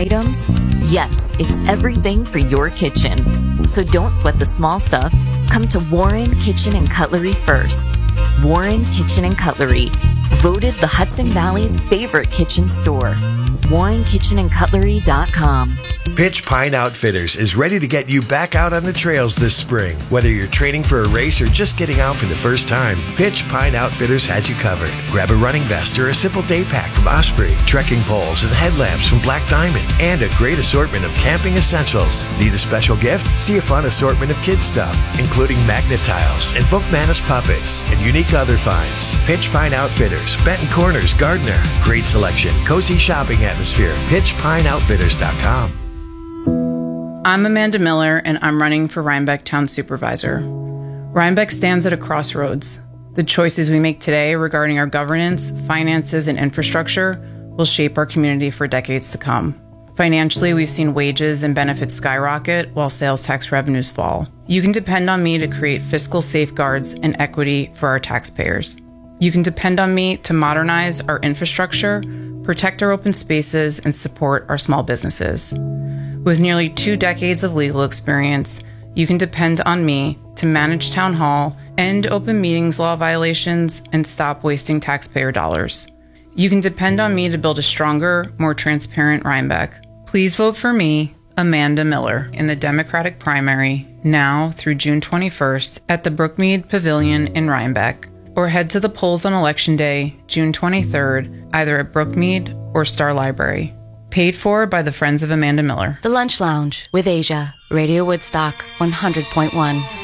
items? Yes, it's everything for your kitchen. So don't sweat the small stuff. Come to Warren Kitchen and Cutlery first. Warren Kitchen and Cutlery, voted the Hudson Valley's favorite kitchen store. WarrenKitchenandCutlery.com. Pitch Pine Outfitters is ready to get you back out on the trails this spring. Whether you're training for a race or just getting out for the first time, Pitch Pine Outfitters has you covered. Grab a running vest or a simple day pack from Osprey, trekking poles and headlamps from Black Diamond, and a great assortment of camping essentials. Need a special gift? See a fun assortment of kids stuff, including magnet tiles and Folkmanis puppets and unique other finds. Pitch Pine Outfitters, Benton Corners, Gardner. Great selection, cozy shopping atmosphere. PitchPineOutfitters.com. I'm Amanda Miller, and I'm running for Rhinebeck Town Supervisor. Rhinebeck stands at a crossroads. The choices we make today regarding our governance, finances, and infrastructure will shape our community for decades to come. Financially, we've seen wages and benefits skyrocket while sales tax revenues fall. You can depend on me to create fiscal safeguards and equity for our taxpayers. You can depend on me to modernize our infrastructure, protect our open spaces, and support our small businesses. With nearly 2 decades of legal experience, you can depend on me to manage town hall, end open meetings law violations, and stop wasting taxpayer dollars. You can depend on me to build a stronger, more transparent Rhinebeck. Please vote for me, Amanda Miller, in the Democratic primary now through June 21st at the Brookmead Pavilion in Rhinebeck, or head to the polls on Election Day, June 23rd, either at Brookmead or Star Library. Paid for by the Friends of Amanda Miller. The Lunch Lounge with Asia, Radio Woodstock 100.1.